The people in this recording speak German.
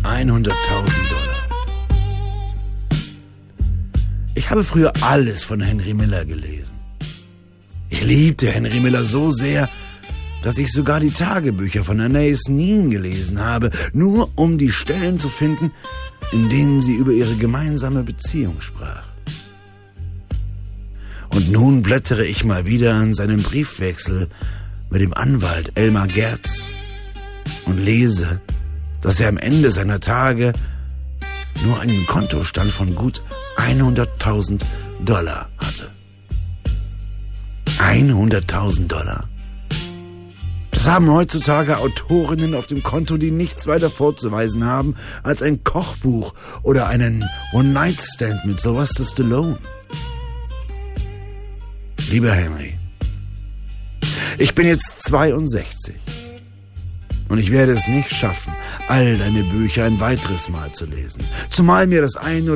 $100.000. Ich habe früher alles von Henry Miller gelesen. Ich liebte Henry Miller so sehr, dass ich sogar die Tagebücher von Anais Nin gelesen habe, nur um die Stellen zu finden, in denen sie über ihre gemeinsame Beziehung sprach. Und nun blättere ich mal wieder an seinem Briefwechsel mit dem Anwalt Elmar Gerz und lese, dass er am Ende seiner Tage nur einen Kontostand von gut $100.000 hatte. $100.000? Das haben heutzutage Autorinnen auf dem Konto, die nichts weiter vorzuweisen haben als ein Kochbuch oder einen One-Night-Stand mit Sylvester Stallone. Lieber Henry, ich bin jetzt 62 und ich werde es nicht schaffen, all deine Bücher ein weiteres Mal zu lesen, zumal mir das ein